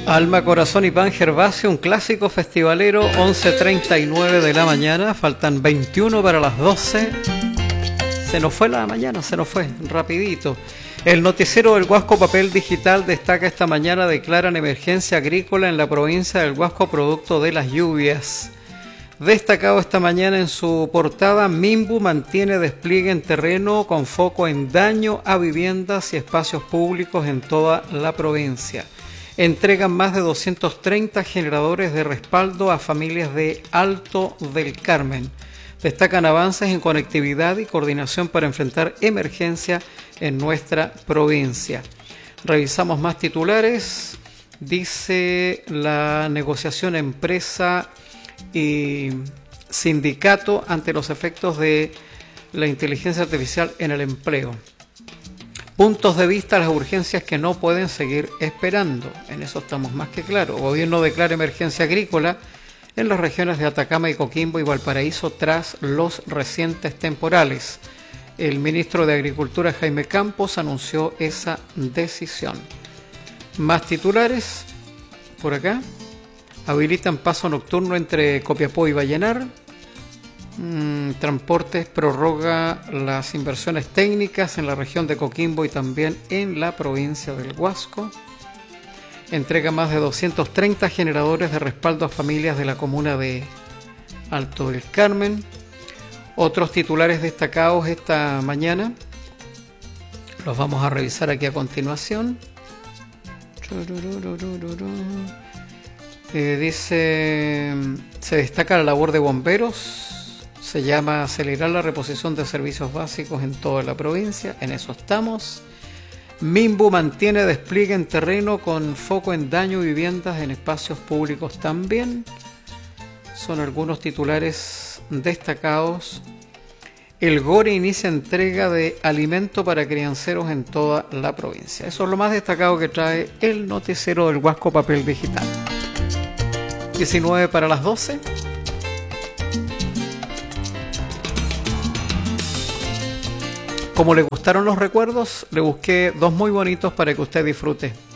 Alma, Corazón y Pan Gervasio, un clásico festivalero, 11:39 de la mañana, faltan 21 para las 12. Se nos fue la mañana, se nos fue, rapidito. El noticiero del Huasco Papel Digital destaca esta mañana: declaran emergencia agrícola en la provincia del Huasco producto de las lluvias. Destacado esta mañana en su portada, Minbu mantiene despliegue en terreno con foco en daño a viviendas y espacios públicos en toda la provincia. Entregan más de 230 generadores de respaldo a familias de Alto del Carmen. Destacan avances en conectividad y coordinación para enfrentar emergencia en nuestra provincia. Revisamos más titulares. Dice: la negociación empresa y sindicato ante los efectos de la inteligencia artificial en el empleo. Puntos de vista a las urgencias que no pueden seguir esperando. En eso estamos más que claros. Gobierno declara emergencia agrícola en las regiones de Atacama y Coquimbo y Valparaíso tras los recientes temporales. El ministro de Agricultura, Jaime Campos, anunció esa decisión. Más titulares por acá. Habilitan paso nocturno entre Copiapó y Vallenar. Transportes prorroga las inversiones técnicas en la región de Coquimbo y también en la provincia del Huasco. Entrega más de 230 generadores de respaldo a familias de la comuna de Alto del Carmen. Otros titulares destacados esta mañana los vamos a revisar aquí a continuación. Dice: se destaca la labor de bomberos. Se llama acelerar la reposición de servicios básicos en toda la provincia. En eso estamos. Minbu mantiene despliegue en terreno con foco en daño a viviendas en espacios públicos también. Son algunos titulares destacados. El GORE inicia entrega de alimento para crianceros en toda la provincia. Eso es lo más destacado que trae el noticiero del Huasco Papel Digital. 19 para las 12. Como le gustaron los recuerdos, le busqué dos muy bonitos para que usted disfrute.